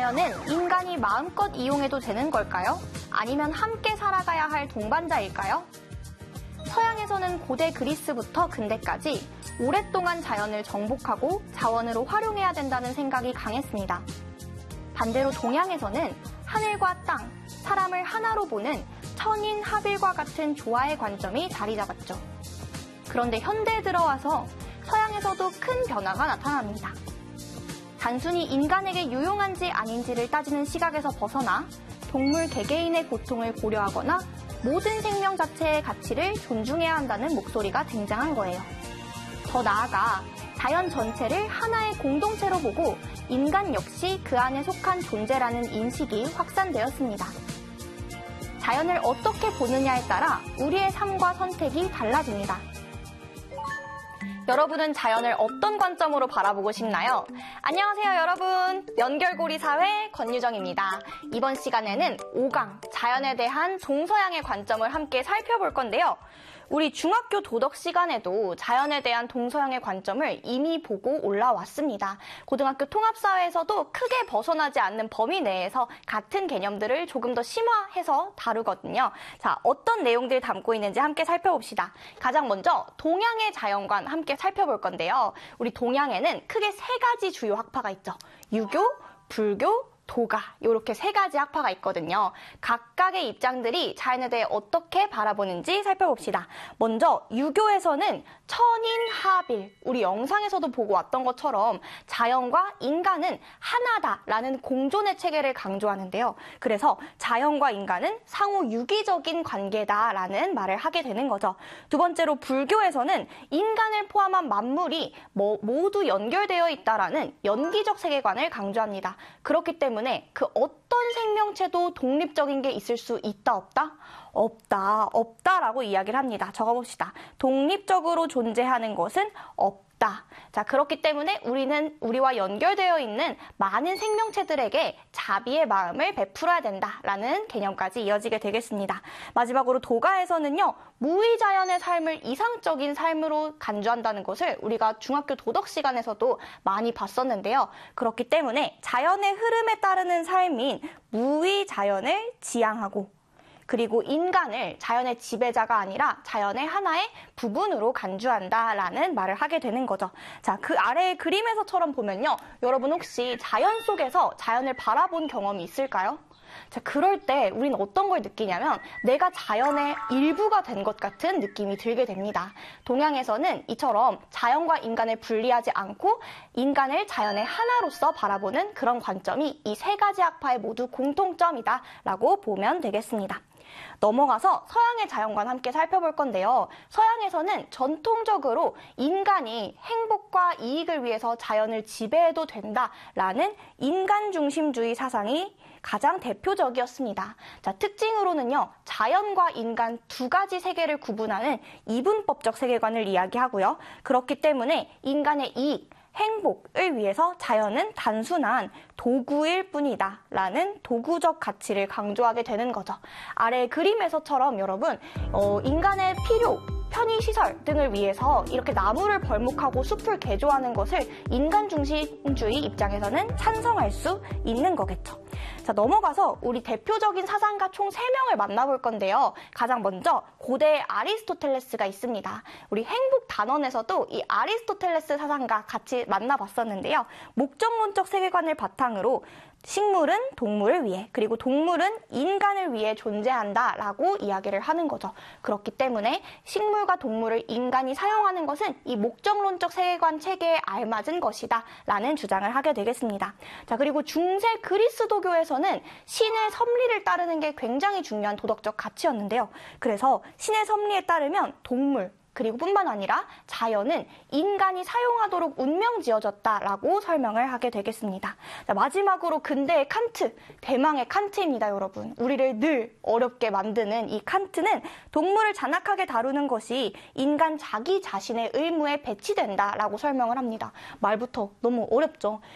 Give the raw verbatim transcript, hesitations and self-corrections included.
자연은 인간이 마음껏 이용해도 되는 걸까요? 아니면 함께 살아가야 할 동반자일까요? 서양에서는 고대 그리스부터 근대까지 오랫동안 자연을 정복하고 자원으로 활용해야 된다는 생각이 강했습니다. 반대로 동양에서는 하늘과 땅, 사람을 하나로 보는 천인합일과 같은 조화의 관점이 자리 잡았죠. 그런데 현대에 들어와서 서양에서도 큰 변화가 나타납니다. 단순히 인간에게 유용한지 아닌지를 따지는 시각에서 벗어나 동물 개개인의 고통을 고려하거나 모든 생명 자체의 가치를 존중해야 한다는 목소리가 등장한 거예요. 더 나아가 자연 전체를 하나의 공동체로 보고 인간 역시 그 안에 속한 존재라는 인식이 확산되었습니다. 자연을 어떻게 보느냐에 따라 우리의 삶과 선택이 달라집니다. 여러분은 자연을 어떤 관점으로 바라보고 싶나요? 안녕하세요, 여러분. 연결고리 사회 권유정입니다. 이번 시간에는 오 강 자연에 대한 동서양의 관점을 함께 살펴볼 건데요. 우리 중학교 도덕 시간에도 자연에 대한 동서양의 관점을 이미 보고 올라왔습니다. 고등학교 통합사회에서도 크게 벗어나지 않는 범위 내에서 같은 개념들을 조금 더 심화해서 다루거든요. 자, 어떤 내용들이 담고 있는지 함께 살펴봅시다. 가장 먼저 동양의 자연관 함께 살펴볼 건데요. 우리 동양에는 크게 세 가지 주요 학파가 있죠. 유교, 불교, 도가, 이렇게 세 가지 학파가 있거든요. 각각의 입장들이 자연에 대해 어떻게 바라보는지 살펴봅시다. 먼저 유교에서는 천인합일, 우리 영상에서도 보고 왔던 것처럼 자연과 인간은 하나다라는 공존의 체계를 강조하는데요. 그래서 자연과 인간은 상호 유기적인 관계다라는 말을 하게 되는 거죠. 두 번째로 불교에서는 인간을 포함한 만물이 뭐 모두 연결되어 있다라는 연기적 세계관을 강조합니다. 그렇기 때문에 그 어떤 생명체도 독립적인 게 있을 수 있다 없다? 없다, 없다라고 이야기를 합니다. 적어봅시다. 독립적으로 존재하는 것은 없다. 자, 그렇기 때문에 우리는 우리와 연결되어 있는 많은 생명체들에게 자비의 마음을 베풀어야 된다라는 개념까지 이어지게 되겠습니다. 마지막으로 도가에서는요, 무의자연의 삶을 이상적인 삶으로 간주한다는 것을 우리가 중학교 도덕 시간에서도 많이 봤었는데요. 그렇기 때문에 자연의 흐름에 따르는 삶인 무의자연을 지향하고 그리고 인간을 자연의 지배자가 아니라 자연의 하나의 부분으로 간주한다라는 말을 하게 되는 거죠. 자, 그 아래의 그림에서처럼 보면요. 여러분 혹시 자연 속에서 자연을 바라본 경험이 있을까요? 자, 그럴 때 우리는 어떤 걸 느끼냐면 내가 자연의 일부가 된 것 같은 느낌이 들게 됩니다. 동양에서는 이처럼 자연과 인간을 분리하지 않고 인간을 자연의 하나로서 바라보는 그런 관점이 이 세 가지 학파의 모두 공통점이다라고 보면 되겠습니다. 넘어가서 서양의 자연관 함께 살펴볼 건데요. 서양에서는 전통적으로 인간이 행복과 이익을 위해서 자연을 지배해도 된다라는 인간 중심주의 사상이 가장 대표적이었습니다. 자, 특징으로는요, 자연과 인간 두 가지 세계를 구분하는 이분법적 세계관을 이야기하고요. 그렇기 때문에 인간의 이익, 행복을 위해서 자연은 단순한 도구일 뿐이다 라는 도구적 가치를 강조하게 되는 거죠. 아래 그림에서처럼 여러분 어, 인간의 필요, 편의시설 등을 위해서 이렇게 나무를 벌목하고 숲을 개조하는 것을 인간 중심주의 입장에서는 찬성할 수 있는 거겠죠. 자, 넘어가서 우리 대표적인 사상가 총 세 명을 만나볼 건데요. 가장 먼저 고대 아리스토텔레스가 있습니다. 우리 행복 단원에서도 이 아리스토텔레스 사상가 같이 만나봤었는데요. 목적론적 세계관을 바탕으로 식물은 동물을 위해, 그리고 동물은 인간을 위해 존재한다라고 이야기를 하는 거죠. 그렇기 때문에 식물과 동물을 인간이 사용하는 것은 이 목적론적 세계관 체계에 알맞은 것이다 라는 주장을 하게 되겠습니다. 자, 그리고 중세 그리스도교에서는 신의 섭리를 따르는 게 굉장히 중요한 도덕적 가치였는데요. 그래서 신의 섭리에 따르면 동물, 그리고 뿐만 아니라 자연은 인간이 사용하도록 운명 지어졌다라고 설명을 하게 되겠습니다. 자, 마지막으로 근대의 칸트, 대망의 칸트입니다, 여러분. 우리를 늘 어렵게 만드는 이 칸트는 동물을 잔악하게 다루는 것이 인간 자기 자신의 의무에 배치된다라고 설명을 합니다. 말부터 너무 어렵죠.